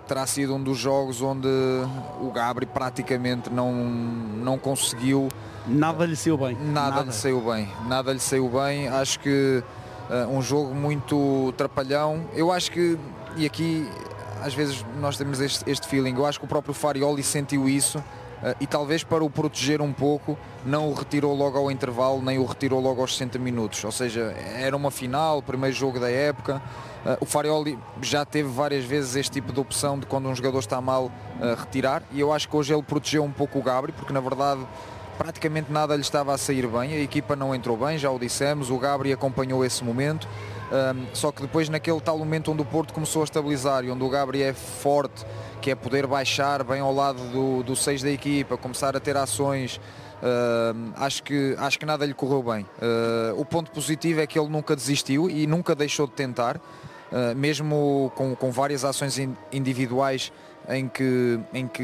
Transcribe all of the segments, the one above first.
terá sido um dos jogos onde o Gabri praticamente não conseguiu. Nada lhe saiu bem. Nada lhe saiu bem. Acho que um jogo muito trapalhão. Eu acho que, e aqui às vezes nós temos este feeling, eu acho que o próprio Farioli sentiu isso e talvez para o proteger um pouco não o retirou logo ao intervalo, nem o retirou logo aos 60 minutos. Ou seja, era uma final, o primeiro jogo da época. O Farioli já teve várias vezes este tipo de opção de quando um jogador está mal retirar, e eu acho que hoje ele protegeu um pouco o Gabri, porque na verdade praticamente nada lhe estava a sair bem, a equipa não entrou bem, já o dissemos, o Gabri acompanhou esse momento, só que depois naquele tal momento onde o Porto começou a estabilizar e onde o Gabri é forte, que é poder baixar bem ao lado do 6 da equipa, começar a ter ações, acho que nada lhe correu bem. O ponto positivo é que ele nunca desistiu e nunca deixou de tentar, mesmo com várias ações individuais em que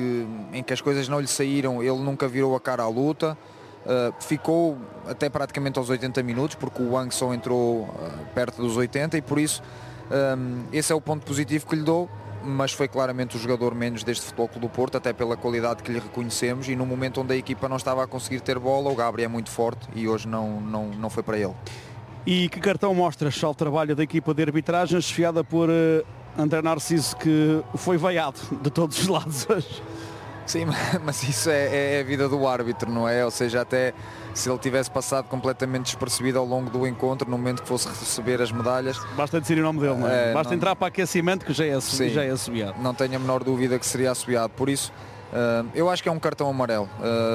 as coisas não lhe saíram, ele nunca virou a cara à luta. Ficou até praticamente aos 80 minutos, porque o Wang só entrou perto dos 80, e por isso esse é o ponto positivo que lhe dou, mas foi claramente o jogador menos deste Futebol Clube do Porto, até pela qualidade que lhe reconhecemos, e no momento onde a equipa não estava a conseguir ter bola, o Gabri é muito forte e hoje não foi para ele. E que cartão mostras ao trabalho da equipa de arbitragem, chefiada por André Narciso, que foi vaiado de todos os lados hoje? Sim, mas isso é a vida do árbitro, não é? Ou seja, até se ele tivesse passado completamente despercebido ao longo do encontro, no momento que fosse receber as medalhas... Basta dizer o nome dele, não é? Basta entrar para aquecimento que já é assobiado. Não tenho a menor dúvida que seria assobiado. Por isso, eu acho que é um cartão amarelo.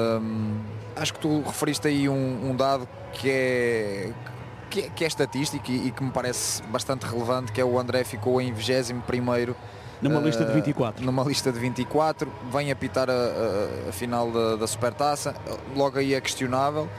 Acho que tu referiste aí um dado que é estatístico e que me parece bastante relevante, que é o André ficou em 21º numa lista de 24. Numa lista de 24, vem apitar a final da Supertaça, logo aí é questionável.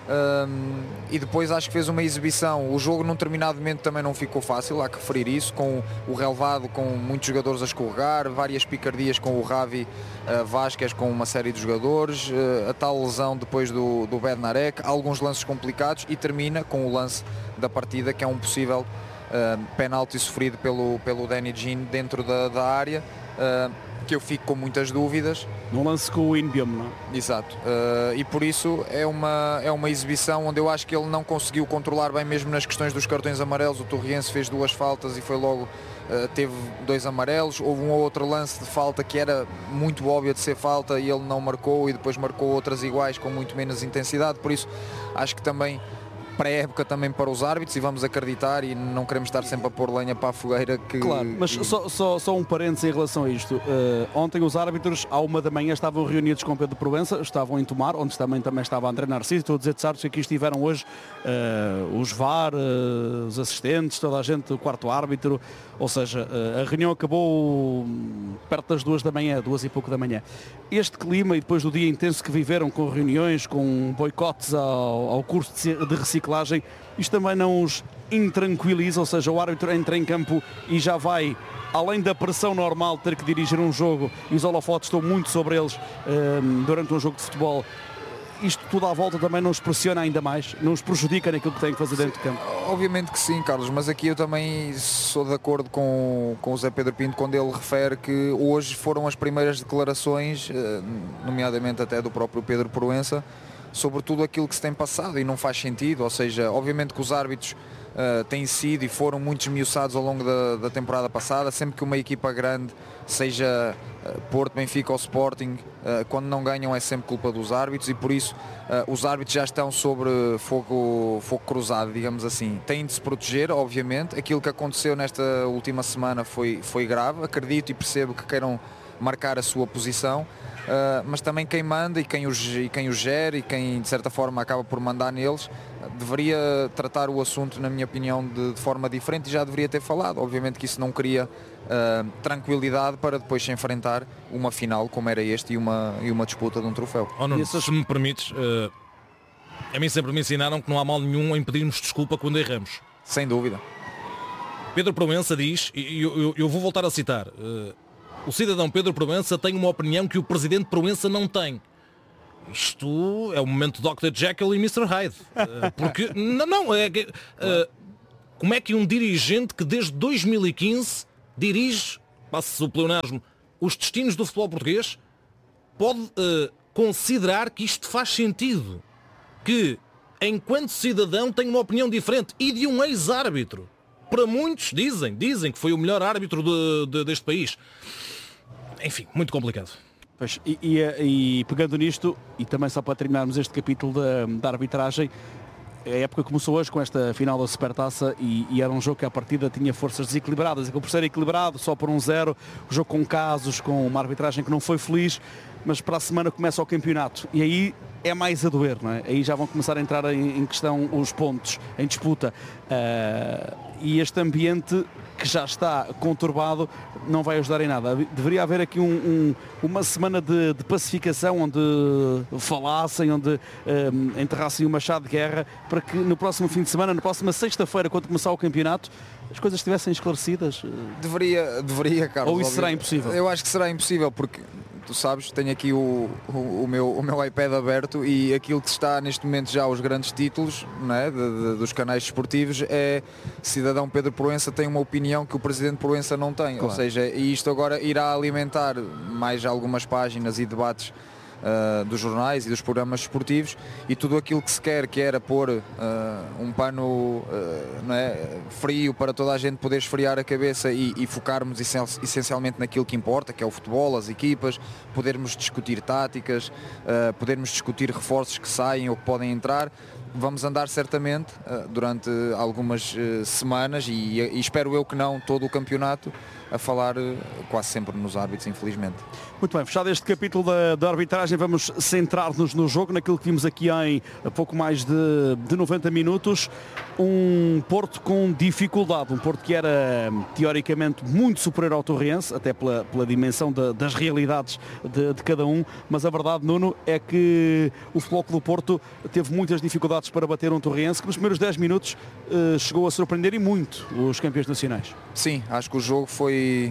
E depois acho que fez uma exibição. O jogo num determinado momento também não ficou fácil, há que referir isso, com o relevado, com muitos jogadores a escorregar, várias picardias com o Ravi Vázquez, com uma série de jogadores, a tal lesão depois do Bednarek, alguns lances complicados, e termina com o lance da partida, que é um possível penalti sofrido pelo Danny Jean dentro da área, que eu fico com muitas dúvidas. No lance com o Inbiam, não é? Exato. E por isso é uma exibição onde eu acho que ele não conseguiu controlar bem, mesmo nas questões dos cartões amarelos. O Torriense fez 2 faltas e foi logo, teve 2 amarelos. Houve um ou outro lance de falta que era muito óbvio de ser falta e ele não marcou, e depois marcou outras iguais com muito menos intensidade. Por isso acho que também pré-época também para os árbitros, e vamos acreditar e não queremos estar sempre a pôr lenha para a fogueira. Claro, mas só um parênteses em relação a isto. Ontem os árbitros à 1 da manhã estavam reunidos com Pedro Proença, estavam em Tomar, onde também estava André Narciso. Estou a dizer de que aqui estiveram hoje os VAR, os assistentes, toda a gente, o quarto árbitro, ou seja, a reunião acabou perto das 2 da manhã, 2 e pouco da manhã. Este clima, e depois do dia intenso que viveram, com reuniões, com boicotes ao curso de reciclagem, isto também não os intranquiliza, ou seja, o árbitro entra em campo e já vai, além da pressão normal de ter que dirigir um jogo, e os holofotes estão muito sobre eles durante um jogo de futebol. Isto tudo à volta também não os pressiona ainda mais, não os prejudica naquilo que têm que fazer dentro de campo? Obviamente que sim, Carlos, mas aqui eu também sou de acordo com o Zé Pedro Pinto quando ele refere que hoje foram as primeiras declarações, nomeadamente até do próprio Pedro Proença, sobre tudo aquilo que se tem passado, e não faz sentido. Ou seja, obviamente que os árbitros têm sido e foram muito esmiuçados ao longo da temporada passada. Sempre que uma equipa grande, seja Porto, Benfica ou Sporting, quando não ganham é sempre culpa dos árbitros, e por isso os árbitros já estão sobre fogo cruzado, digamos assim. Têm de se proteger, obviamente. Aquilo que aconteceu nesta última semana foi grave. Acredito e percebo que queiram marcar a sua posição, mas também quem manda e quem os gera e quem de certa forma acaba por mandar neles deveria tratar o assunto, na minha opinião, de forma diferente, e já deveria ter falado. Obviamente que isso não cria tranquilidade para depois se enfrentar uma final como era este e uma disputa de um troféu. Nuno, se me permites, a mim sempre me ensinaram que não há mal nenhum em pedirmos desculpa quando erramos. Sem dúvida. Pedro Proença diz, e eu vou voltar a citar, o cidadão Pedro Proença tem uma opinião que o presidente Proença não tem. Isto é o momento Dr. Jekyll e Mr. Hyde. Porque, como é que um dirigente que desde 2015 dirige, passa-se o pleonasmo, os destinos do futebol português, pode considerar que isto faz sentido. Que, enquanto cidadão, tem uma opinião diferente. E de um ex-árbitro. Para muitos dizem que foi o melhor árbitro deste país. Enfim, muito complicado. Pois, e pegando nisto, e também só para terminarmos este capítulo da arbitragem, a época começou hoje com esta final da Supertaça e era um jogo que à partida tinha forças desequilibradas. Por ser equilibrado, só por 1-0, o jogo com casos, com uma arbitragem que não foi feliz, mas para a semana começa o campeonato. E aí é mais a doer, não é? Aí já vão começar a entrar em questão os pontos, em disputa. E este ambiente que já está conturbado não vai ajudar em nada. Deveria haver aqui uma semana de pacificação onde falassem, onde enterrassem o machado de guerra, para que no próximo fim de semana, na próxima sexta-feira, quando começar o campeonato, as coisas estivessem esclarecidas. Deveria, Carlos. Ou isso será impossível? Eu acho que será impossível, porque tu sabes, tenho aqui o meu iPad aberto e aquilo que está neste momento já os grandes títulos, não é, dos canais desportivos, é cidadão Pedro Proença tem uma opinião que o presidente Proença não tem. Claro. Ou seja, isto agora irá alimentar mais algumas páginas e debates dos jornais e dos programas desportivos, e tudo aquilo que se quer, que era pôr um pano não é, frio para toda a gente poder esfriar a cabeça e focarmos essencialmente naquilo que importa, que é o futebol, as equipas, podermos discutir táticas, podermos discutir reforços que saem ou que podem entrar. Vamos andar certamente durante algumas semanas e espero eu que não todo o campeonato a falar quase sempre nos árbitros, infelizmente. Muito bem, fechado este capítulo da arbitragem, vamos centrar-nos no jogo, naquilo que vimos aqui em pouco mais de 90 minutos. Um Porto com dificuldade, um Porto que era teoricamente muito superior ao Torriense, até pela dimensão das realidades de cada um, mas a verdade, Nuno, é que o Futebol Clube do Porto teve muitas dificuldades para bater um Torriense, que nos primeiros 10 minutos chegou a surpreender e muito os campeões nacionais. Sim, acho que o jogo foi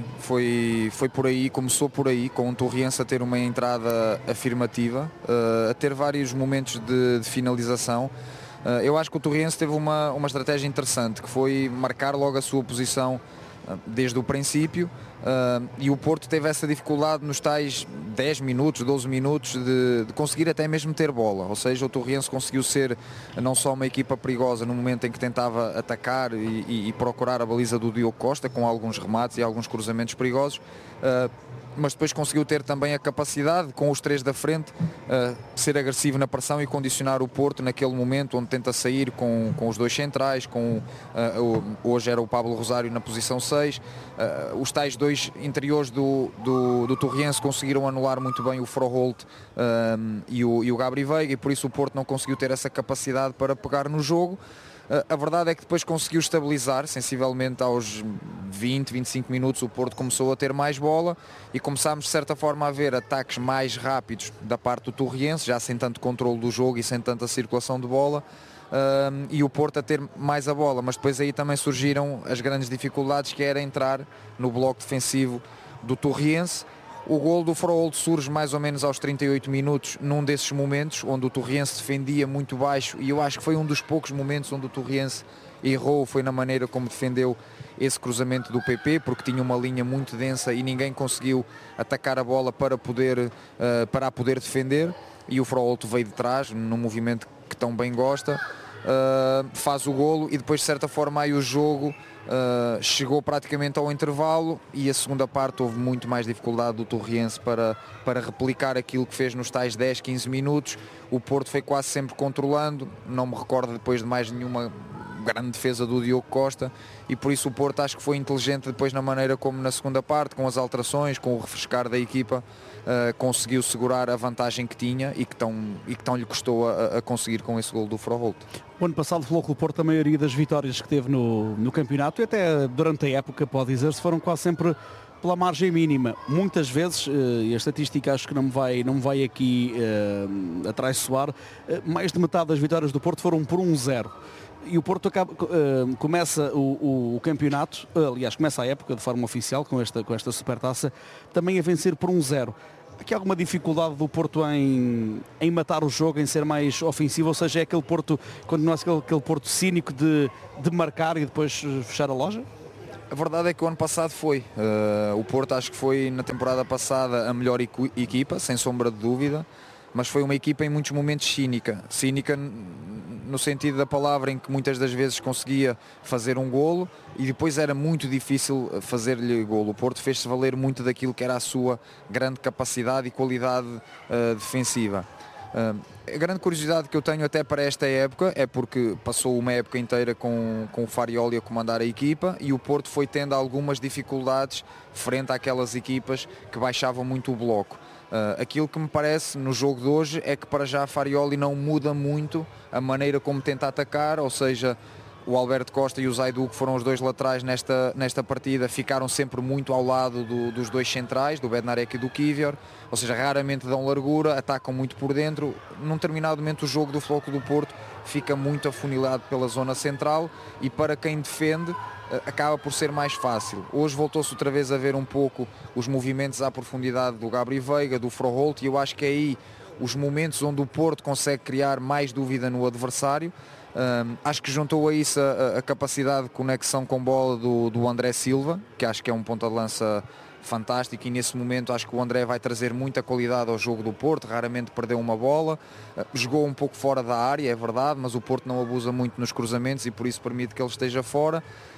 por aí, começou por aí, com o Torriense a ter uma entrada afirmativa, a ter vários momentos de finalização. Eu acho que o Torriense teve uma estratégia interessante, que foi marcar logo a sua posição desde o princípio, e o Porto teve essa dificuldade nos tais 10 minutos, 12 minutos de conseguir até mesmo ter bola, ou seja, o Torriense conseguiu ser não só uma equipa perigosa no momento em que tentava atacar e procurar a baliza do Diogo Costa, com alguns remates e alguns cruzamentos perigosos, mas depois conseguiu ter também a capacidade, com os três da frente, ser agressivo na pressão e condicionar o Porto naquele momento onde tenta sair com os dois centrais, hoje era o Pablo Rosário na posição 6, os tais dois interiores do Torriense conseguiram anular muito bem o Froholt e o Gabri Veiga, e por isso o Porto não conseguiu ter essa capacidade para pegar no jogo. A verdade é que depois conseguiu estabilizar, sensivelmente aos 20, 25 minutos o Porto começou a ter mais bola e começámos de certa forma a ver ataques mais rápidos da parte do Torriense, já sem tanto controle do jogo e sem tanta circulação de bola, e o Porto a ter mais a bola, mas depois aí também surgiram as grandes dificuldades, que era entrar no bloco defensivo do Torriense. O gol do Froholt surge mais ou menos aos 38 minutos, num desses momentos onde o Torriense defendia muito baixo, e eu acho que foi um dos poucos momentos onde o Torriense errou, foi na maneira como defendeu esse cruzamento do PP, porque tinha uma linha muito densa e ninguém conseguiu atacar a bola para a poder defender, e o Froholt veio de trás, num movimento que tão bem gosta, faz o golo, e depois de certa forma aí o jogo chegou praticamente ao intervalo, e a segunda parte houve muito mais dificuldade do Torriense para replicar aquilo que fez nos tais 10, 15 minutos. O Porto foi quase sempre controlando, não me recordo depois de mais nenhuma grande defesa do Diogo Costa, e por isso o Porto acho que foi inteligente depois na maneira como na segunda parte, com as alterações, com o refrescar da equipa, conseguiu segurar a vantagem que tinha e que tão lhe custou a conseguir com esse gol do Froholt. O ano passado falou que o Porto, a maioria das vitórias que teve no campeonato e até durante a época, pode dizer-se, foram quase sempre pela margem mínima. Muitas vezes, e a estatística acho que não me vai aqui atraiçoar, mais de metade das vitórias do Porto foram por 1-0. E o Porto começa o campeonato, aliás, começa a época de forma oficial com esta supertaça, também a vencer por 1-0. Aqui há alguma dificuldade do Porto em matar o jogo, em ser mais ofensivo, ou seja, é aquele Porto, continua a ser aquele Porto cínico de marcar e depois fechar a loja? A verdade é que o ano passado foi. O Porto acho que foi na temporada passada a melhor equipa, sem sombra de dúvida, mas foi uma equipa em muitos momentos cínica. Cínica no sentido da palavra, em que muitas das vezes conseguia fazer um golo e depois era muito difícil fazer-lhe golo. O Porto fez-se valer muito daquilo que era a sua grande capacidade e qualidade defensiva. A grande curiosidade que eu tenho até para esta época é porque passou uma época inteira com o Farioli a comandar a equipa e o Porto foi tendo algumas dificuldades frente àquelas equipas que baixavam muito o bloco. Aquilo que me parece no jogo de hoje é que para já Farioli não muda muito a maneira como tenta atacar, ou seja, o Alberto Costa e o Zaidu, que foram os dois laterais nesta partida, ficaram sempre muito ao lado dos dois centrais, do Bednarek e do Kivior, ou seja, raramente dão largura, atacam muito por dentro. Num determinado momento o jogo do Futebol Clube do Porto fica muito afunilado pela zona central e para quem defende acaba por ser mais fácil. Hoje voltou-se outra vez a ver um pouco os movimentos à profundidade do Gabriel Veiga, do Froholt, e eu acho que é aí os momentos onde o Porto consegue criar mais dúvida no adversário. Acho que juntou a isso a capacidade de conexão com bola do André Silva, que acho que é um ponta de lança fantástico, e nesse momento acho que o André vai trazer muita qualidade ao jogo do Porto, raramente perdeu uma bola, jogou um pouco fora da área, é verdade, mas o Porto não abusa muito nos cruzamentos e por isso permite que ele esteja fora.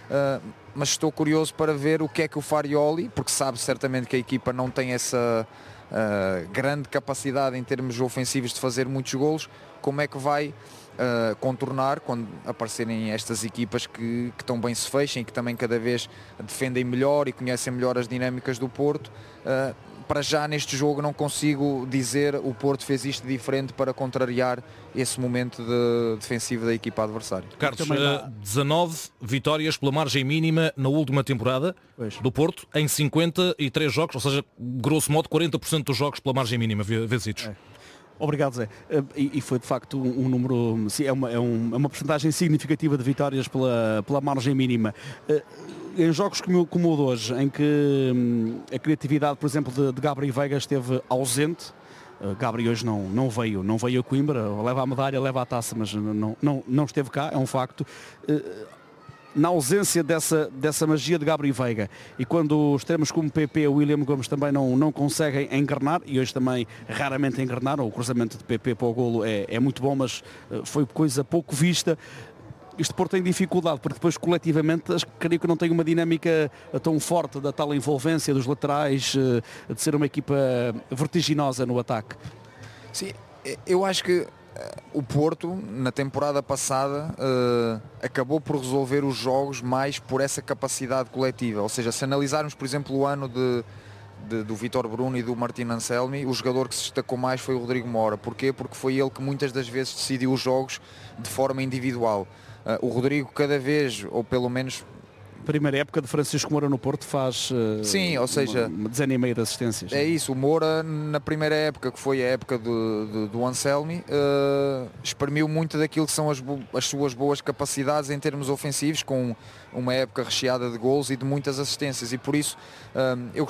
Mas estou curioso para ver o que é que o Farioli, porque sabe certamente que a equipa não tem essa grande capacidade em termos ofensivos de fazer muitos golos, como é que vai contornar quando aparecerem estas equipas que tão bem se fecham e que também cada vez defendem melhor e conhecem melhor as dinâmicas do Porto. Para já neste jogo não consigo dizer o Porto fez isto diferente para contrariar esse momento defensivo da equipa adversária. Carlos, 19 vitórias pela margem mínima na última temporada do Porto em 53 jogos, ou seja, grosso modo 40% dos jogos pela margem mínima vencidos. Obrigado, Zé. E foi de facto um número, sim, é uma porcentagem significativa de vitórias pela margem mínima. Em jogos como o de hoje, em que a criatividade, por exemplo, de Gabriel Veiga esteve ausente, Gabriel hoje não veio a Coimbra, leva a medalha, leva a taça, mas não esteve cá, é um facto. Na ausência dessa magia de Gabriel Veiga e quando extremos como PP e William Gomes também não conseguem engrenar, e hoje também raramente engrenaram, o cruzamento de PP para o golo é muito bom, mas foi coisa pouco vista. Este Porto tem dificuldade, porque depois coletivamente creio que não tem uma dinâmica tão forte da tal envolvência dos laterais, de ser uma equipa vertiginosa no ataque. Sim, eu acho que o Porto, na temporada passada, acabou por resolver os jogos mais por essa capacidade coletiva. Ou seja, se analisarmos, por exemplo, o ano do Vítor Bruno e do Martin Anselmi, o jogador que se destacou mais foi o Rodrigo Mora. Porquê? Porque foi ele que muitas das vezes decidiu os jogos de forma individual. O Rodrigo cada vez, ou pelo menos... Primeira época de Francisco Moura no Porto faz sim, ou seja, uma dezena e meia de assistências. É isso, o Moura na primeira época, que foi a época do Anselmi, exprimiu muito daquilo que são as suas boas capacidades em termos ofensivos, com uma época recheada de gols e de muitas assistências, e por isso eu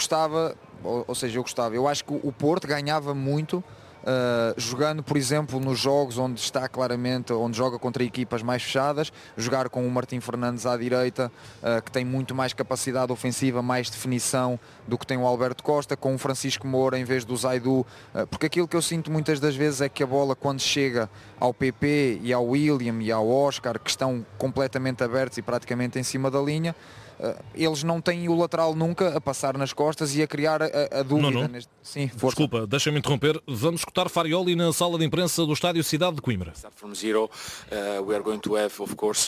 acho que o Porto ganhava muito jogando, por exemplo, nos jogos onde está claramente, onde joga contra equipas mais fechadas, jogar com o Martim Fernandes à direita, que tem muito mais capacidade ofensiva, mais definição do que tem o Alberto Costa, com o Francisco Moura em vez do Zaidu, porque aquilo que eu sinto muitas das vezes é que a bola, quando chega ao PP e ao William e ao Oscar, que estão completamente abertos e praticamente em cima da linha, eles não têm o lateral nunca a passar nas costas e a criar a dúvida. Não. Sim, força. Desculpa, deixa-me interromper. Vamos escutar Farioli na sala de imprensa do estádio Cidade de Coimbra. From zero, we are going to have, of course,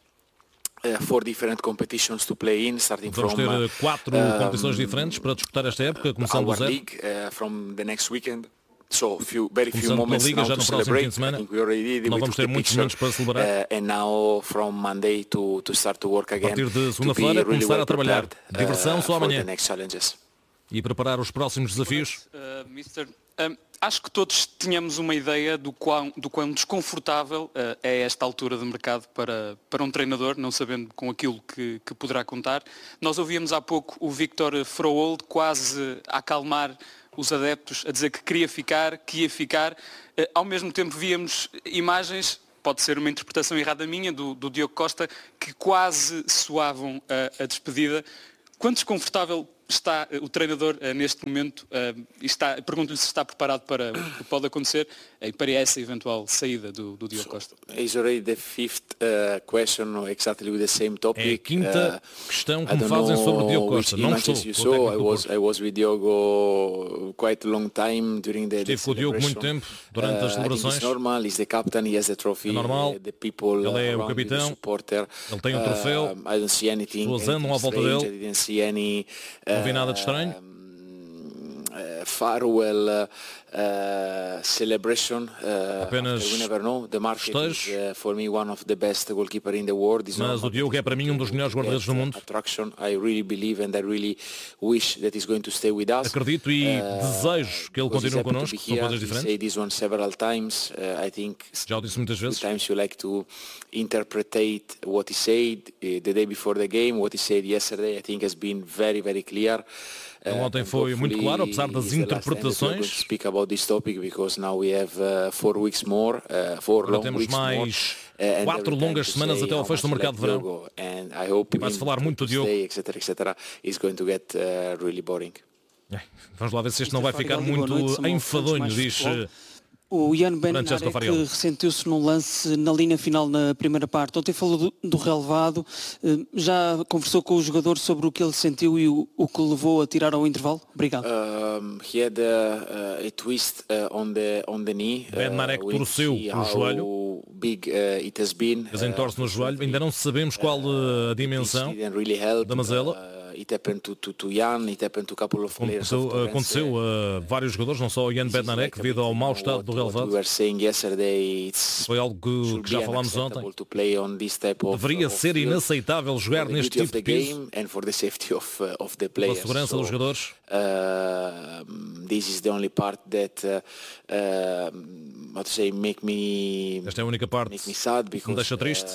4 different competitions to play in, starting Vamos from ter 4 competições diferentes para disputar esta época, começando do our zero. league from the next weekend. So very few Começando pela moments Liga now já to no próximo celebrate. fim de semana. I think we already did. Não We vamos took ter the muitos picture, minutos para celebrar. and now from Monday to start to work A again. partir de To segunda-feira be really começar well a trabalhar. prepared, Diversão só for amanhã. the next challenges. E preparar os próximos desafios. Mister, acho que todos tínhamos uma ideia do quão desconfortável é esta altura de mercado para um treinador, não sabendo com aquilo que poderá contar. Nós ouvíamos há pouco o Vítor Froholt quase a acalmar os adeptos, a dizer que queria ficar, que ia ficar. Ao mesmo tempo víamos imagens pode ser uma interpretação errada minha, do Diogo Costa, que quase soavam a despedida. Quão desconfortável está o treinador neste momento? Pergunto-lhe se está preparado para o que pode acontecer e para essa eventual saída do Diogo Costa. It's already the fifth question exactly with the same topic. É a quinta questão que me fazem sobre o Diogo Costa. Não estou. I was with Diogo quite a long time during the Estive com o Diogo muito tempo durante as celebrações. It's normal. He's the captain. He has the trophy. É normal. The people Ele é o capitão. Ele tem um troféu. I don't see anything. As pessoas andam à volta dele. I didn't see any. Não vi nada de estranho. Farewell celebration. Apenas We never know. The market festejos. is for me one of the best goalkeeper in the world. Mas o Diogo é para mim um dos melhores guarda-redes do mundo. Attraction. I really believe and I really wish that he's going to stay with us. Acredito e desejo que ele continue connosco. São coisas diferentes. This one several times. I think Já o disse muitas vezes. sometimes you like to interpretate what he said the day before the game, what he said yesterday. I think has been very, very clear. Ontem foi muito claro, apesar das interpretações. Agora temos mais 4 longas semanas até ao fecho do mercado de verão. Vai-se falar muito do Diogo. Vamos lá ver se este não vai ficar muito enfadonho, diz o Jan Bednarek, Francesco Farioli, que ressentiu-se num lance na linha final na primeira parte. Ontem falou do relevado. Já conversou com o jogador sobre o que ele sentiu e o que o levou a tirar ao intervalo? Obrigado. He had a twist on the knee. Bednarek torceu o joelho. Mas entorce no joelho. Ainda não sabemos qual a dimensão da mazela. Aconteceu a vários jogadores, não só o Jan Bednarek, devido ao mau estado do relevado. Foi algo que já falámos ontem. Deveria ser inaceitável jogar neste tipo de piso, pela segurança dos jogadores. Esta é a única parte que me deixa triste.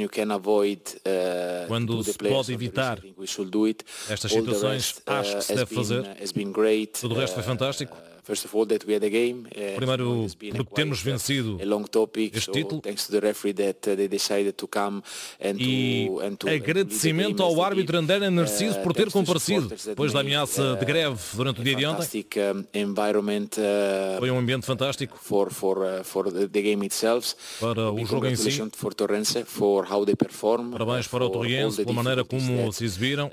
Quando se pode evitar estas situações, acho que se deve fazer. Tudo o resto foi fantástico. Primeiro, por termos vencido este título, e agradecimento ao árbitro André Narciso por ter comparecido depois da ameaça de greve durante o dia de ontem. Foi um ambiente fantástico para o jogo em si. Parabéns para o Torriense pela maneira como se exibiram.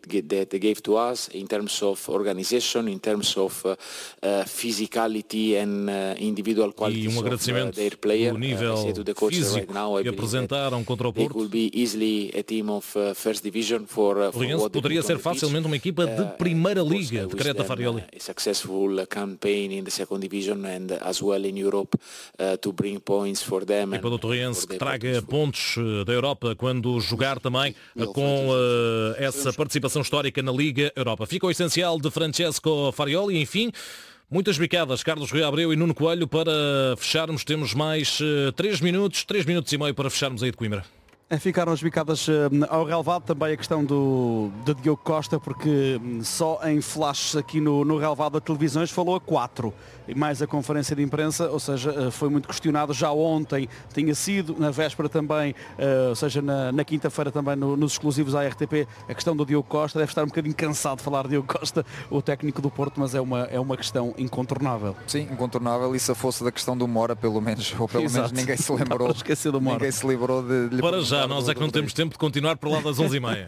Physicality and individual quality, e um agradecimento do nível físico que apresentaram contra o Porto. O Torriense poderia ser facilmente uma equipa de primeira liga, decreta Farioli. E para o Torriense que traga pontos da Europa quando jogar também com essa participação histórica na Liga Europa. Fica o essencial de Francesco Farioli. Enfim, muitas bicadas, Carlos Rui Abreu e Nuno Coelho, para fecharmos. Temos mais 3 minutos e meio para fecharmos aí de Coimbra. Ficaram as bicadas ao relevado, também a questão de Diogo Costa, porque só em flashes aqui no relevado de televisões falou a 4, e mais a conferência de imprensa, ou seja, foi muito questionado. Já ontem tinha sido, na véspera também, ou seja, na quinta-feira também nos exclusivos à RTP, a questão do Diogo Costa. Deve estar um bocadinho cansado de falar de Diogo Costa, o técnico do Porto, mas é uma questão incontornável. Sim, incontornável, e se fosse da questão do Mora, pelo menos, ou pelo menos ninguém se lembrou. Do Mora. Ninguém se lembrou de lhe para já, nós é que não temos tempo de continuar para lá das 11h30.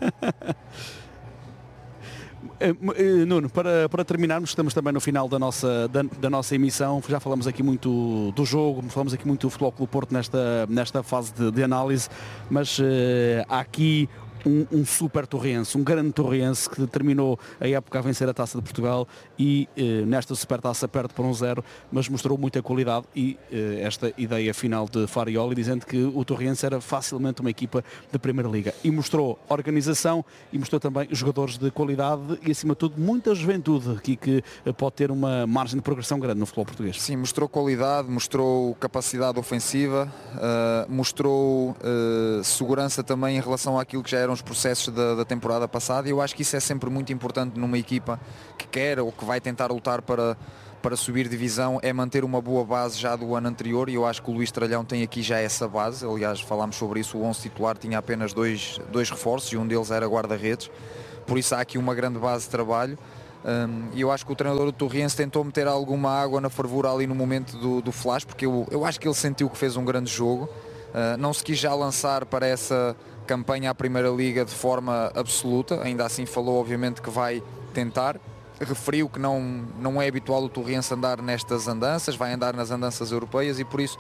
Nuno, para terminarmos, estamos também no final da nossa emissão. Já falamos aqui muito do jogo, falamos aqui muito do Futebol Clube do Porto nesta fase de análise, mas há aqui um super torriense, um grande torriense que terminou a época a vencer a Taça de Portugal e nesta supertaça perde por 1-0, mas mostrou muita qualidade e esta ideia final de Farioli, dizendo que o Torriense era facilmente uma equipa de Primeira Liga, e mostrou organização e mostrou também jogadores de qualidade e, acima de tudo, muita juventude aqui que pode ter uma margem de progressão grande no futebol português. Sim, mostrou qualidade, mostrou capacidade ofensiva, mostrou segurança também em relação àquilo que já eram os processos da temporada passada, e eu acho que isso é sempre muito importante numa equipa que quer ou que vai tentar lutar para para subir divisão é manter uma boa base já do ano anterior, e eu acho que o Luís Tralhão tem aqui já essa base. Aliás, falámos sobre isso, o 11 titular tinha apenas dois reforços e um deles era guarda-redes, por isso há aqui uma grande base de trabalho. E eu acho que o treinador do Torriense tentou meter alguma água na fervura ali no momento do flash, porque eu acho que ele sentiu que fez um grande jogo. Não se quis já lançar para essa campanha à Primeira Liga de forma absoluta, ainda assim falou obviamente que vai tentar. Referiu que não é habitual o Torriense andar nestas andanças, vai andar nas andanças europeias, e por isso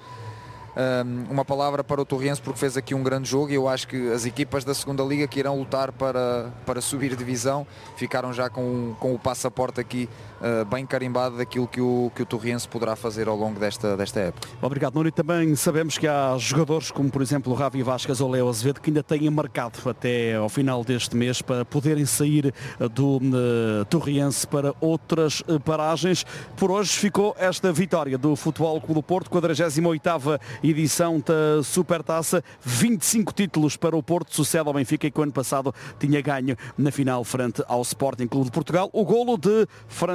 uma palavra para o Torriense, porque fez aqui um grande jogo, e eu acho que as equipas da segunda Liga que irão lutar para subir divisão ficaram já com o passaporte aqui bem carimbado daquilo que o Torriense poderá fazer ao longo desta época. Obrigado, Nuno. E também sabemos que há jogadores como, por exemplo, o Ravi Vasquez ou Leo Azevedo, que ainda têm marcado até ao final deste mês para poderem sair do Torriense para outras paragens. Por hoje ficou esta vitória do Futebol Clube do Porto, 48ª edição da Supertaça, 25 títulos para o Porto, sucede ao Benfica, que o ano passado tinha ganho na final frente ao Sporting Clube de Portugal. O golo de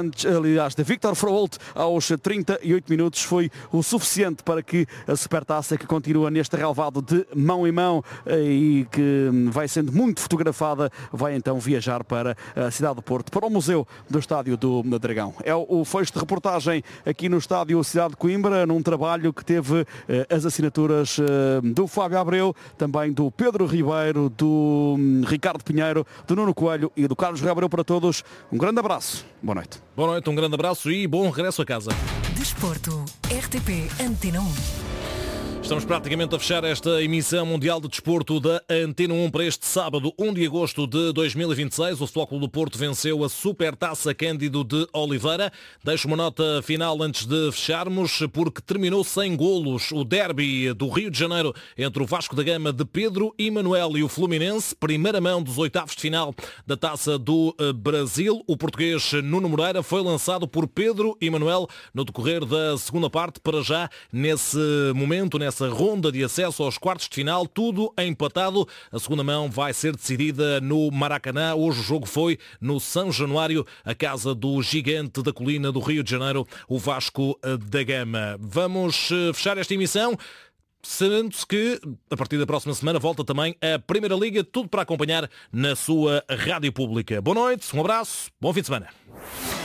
Victor Fraholt aos 38 minutos foi o suficiente para que a Supertaça, que continua neste relvado de mão em mão e que vai sendo muito fotografada, vai então viajar para a cidade do Porto, para o Museu do Estádio do Dragão. É o fecho de reportagem aqui no Estádio Cidade de Coimbra, num trabalho que teve as assinaturas do Fábio Abreu, também do Pedro Ribeiro, do Ricardo Pinheiro, do Nuno Coelho e do Carlos Abreu. Para todos, um grande abraço. Boa noite. Boa noite, um grande abraço e bom regresso a casa. Desporto, RTP Antena 1. Estamos praticamente a fechar esta emissão mundial de desporto da Antena 1 para este sábado, 1 de agosto de 2026. O Futebol Clube do Porto venceu a Supertaça Cândido de Oliveira. Deixo uma nota final antes de fecharmos, porque terminou sem golos o derby do Rio de Janeiro entre o Vasco da Gama de Pedro e Manuel e o Fluminense. Primeira mão dos oitavos de final da Taça do Brasil. O português Nuno Moreira foi lançado por Pedro e Manuel no decorrer da segunda parte. Para já, nesse momento, nessa ronda de acesso aos quartos de final, tudo empatado. A segunda mão vai ser decidida no Maracanã. Hoje o jogo foi no São Januário, a casa do gigante da colina do Rio de Janeiro, o Vasco da Gama. Vamos fechar esta emissão sabendo-se que a partir da próxima semana volta também a Primeira Liga, tudo para acompanhar na sua rádio pública. Boa noite, um abraço, bom fim de semana.